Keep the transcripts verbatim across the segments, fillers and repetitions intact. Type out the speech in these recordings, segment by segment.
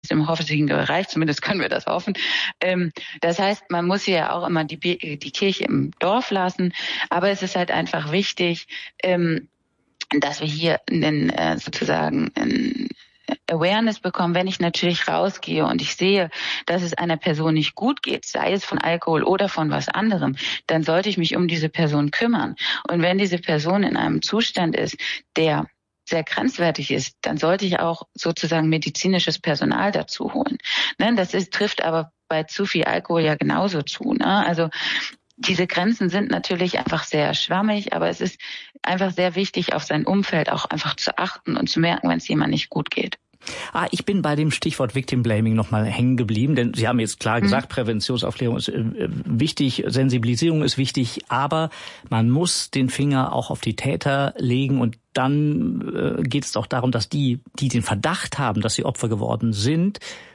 im hoffentlichen Bereich, zumindest können wir das hoffen. Ähm, das heißt, man muss hier ja auch immer die, die Kirche im Dorf lassen, aber es ist halt einfach wichtig, ähm, dass wir hier einen, äh, sozusagen einen Awareness bekommen, wenn ich natürlich rausgehe und ich sehe, dass es einer Person nicht gut geht, sei es von Alkohol oder von was anderem, dann sollte ich mich um diese Person kümmern. Und wenn diese Person in einem Zustand ist, der sehr grenzwertig ist, dann sollte ich auch sozusagen medizinisches Personal dazu holen. Ne, das ist, trifft aber bei zu viel Alkohol ja genauso zu. Ne? Also diese Grenzen sind natürlich einfach sehr schwammig, aber es ist einfach sehr wichtig, auf sein Umfeld auch einfach zu achten und zu merken, wenn es jemand nicht gut geht. Ah, ich bin bei dem Stichwort Victim Blaming nochmal hängen geblieben, denn Sie haben jetzt klar gesagt, mhm. Präventionsaufklärung ist äh, wichtig, Sensibilisierung ist wichtig, aber man muss den Finger auch auf die Täter legen und dann äh, geht es auch darum, dass die, die den Verdacht haben, dass sie Opfer geworden sind,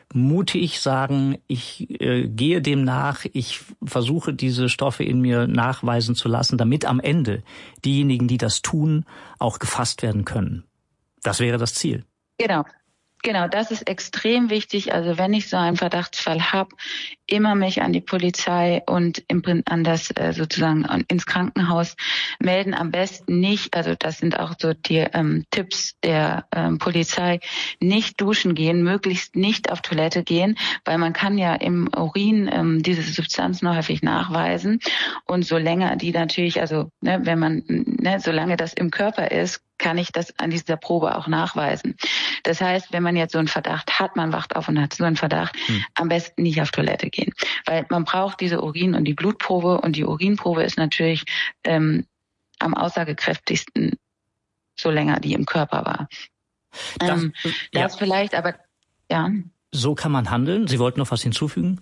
mutig sagen, ich äh, gehe dem nach, ich versuche diese Stoffe in mir nachweisen zu lassen, damit am Ende diejenigen, die das tun, auch gefasst werden können. Das wäre das Ziel. Genau. Genau, das ist extrem wichtig. Also wenn ich so einen Verdachtsfall habe, immer mich an die Polizei und im, an das äh, sozusagen ins Krankenhaus melden. Am besten nicht, also das sind auch so die ähm, Tipps der ähm, Polizei, nicht duschen gehen, möglichst nicht auf Toilette gehen, weil man kann ja im Urin ähm, diese Substanzen häufig nachweisen. Und solange die natürlich, also ne, wenn man, ne, solange das im Körper ist, kann ich das an dieser Probe auch nachweisen. Das heißt, wenn man jetzt so einen Verdacht hat, man wacht auf und hat so einen Verdacht, hm. am besten nicht auf Toilette gehen. Weil man braucht diese Urin- und die Blutprobe und die Urinprobe ist natürlich ähm, am aussagekräftigsten, so länger die im Körper war. Das, ähm, ja. das vielleicht, aber ja. So kann man handeln. Sie wollten noch was hinzufügen?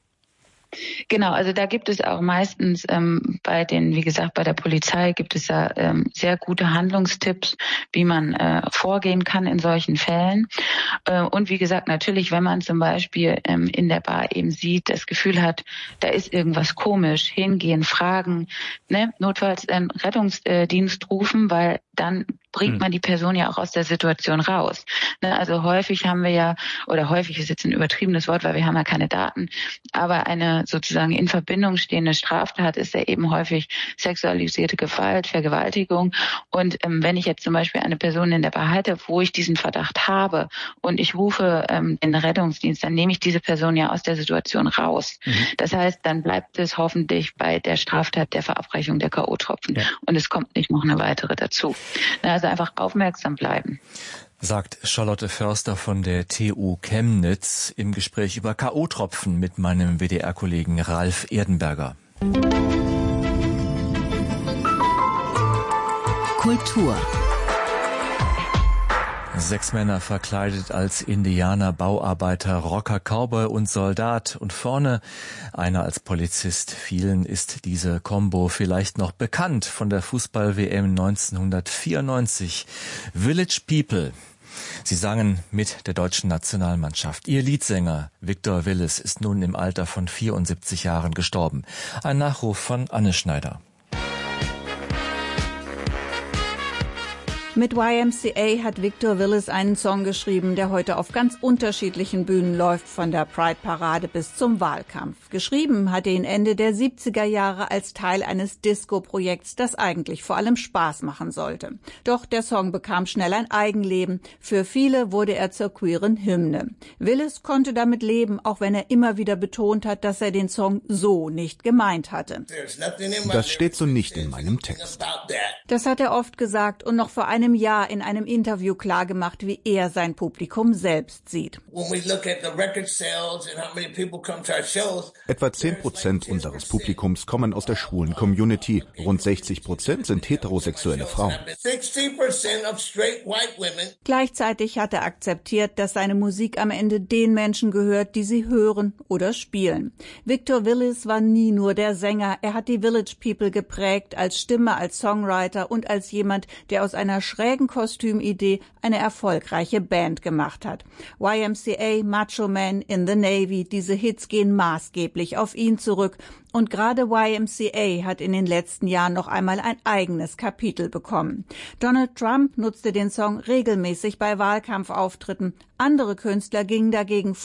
Genau, also da gibt es auch meistens ähm, bei den, wie gesagt, bei der Polizei gibt es da ähm, sehr gute Handlungstipps, wie man äh, vorgehen kann in solchen Fällen. Äh, und wie gesagt, natürlich, wenn man zum Beispiel ähm, in der Bar eben sieht, das Gefühl hat, da ist irgendwas komisch, hingehen, fragen, ne, notfalls einen Rettungsdienst rufen, weil dann bringt man die Person ja auch aus der Situation raus. Ne, also häufig haben wir ja, oder häufig ist jetzt ein übertriebenes Wort, weil wir haben ja keine Daten, aber eine sozusagen in Verbindung stehende Straftat ist ja eben häufig sexualisierte Gewalt, Vergewaltigung. Und ähm, wenn ich jetzt zum Beispiel eine Person in der Bar halte, wo ich diesen Verdacht habe und ich rufe ähm, den Rettungsdienst, dann nehme ich diese Person ja aus der Situation raus. Mhm. Das heißt, dann bleibt es hoffentlich bei der Straftat der Verabreichung der K O-Tropfen. Ja. Und es kommt nicht noch eine weitere dazu. Also einfach aufmerksam bleiben. Sagt Charlotte Förster von der T U Chemnitz im Gespräch über K O-Tropfen mit meinem W D R-Kollegen Ralf Erdenberger. Kultur. Sechs Männer verkleidet als Indianer, Bauarbeiter, Rocker, Cowboy und Soldat und vorne einer als Polizist. Vielen ist diese Combo vielleicht noch bekannt von der Fußball-W M neunzehnhundertvierundneunzig. Village People. Sie sangen mit der deutschen Nationalmannschaft. Ihr Leadsänger Victor Willis ist nun im Alter von vierundsiebzig Jahren gestorben. Ein Nachruf von Anne Schneider. Mit Y M C A hat Victor Willis einen Song geschrieben, der heute auf ganz unterschiedlichen Bühnen läuft, von der Pride-Parade bis zum Wahlkampf. Geschrieben hat er ihn Ende der siebziger Jahre als Teil eines Disco-Projekts, das eigentlich vor allem Spaß machen sollte. Doch der Song bekam schnell ein Eigenleben. Für viele wurde er zur queeren Hymne. Willis konnte damit leben, auch wenn er immer wieder betont hat, dass er den Song so nicht gemeint hatte. Das steht so nicht in meinem Text. Das hat er oft gesagt und noch vor einem Jahr in einem Interview klargemacht, wie er sein Publikum selbst sieht. Etwa zehn Prozent unseres Publikums kommen aus der schwulen Community. Rund sechzig Prozent sind heterosexuelle Frauen. Gleichzeitig hat er akzeptiert, dass seine Musik am Ende den Menschen gehört, die sie hören oder spielen. Victor Willis war nie nur der Sänger. Er hat die Village People geprägt, als Stimme, als Songwriter und als jemand, der aus einer schrägen Kostümidee eine erfolgreiche Band gemacht hat. Y M C A, Macho Man, In the Navy, diese Hits gehen maßgeblich auf ihn zurück. Und gerade Y M C A hat in den letzten Jahren noch einmal ein eigenes Kapitel bekommen. Donald Trump nutzte den Song regelmäßig bei Wahlkampfauftritten. Andere Künstler gingen dagegen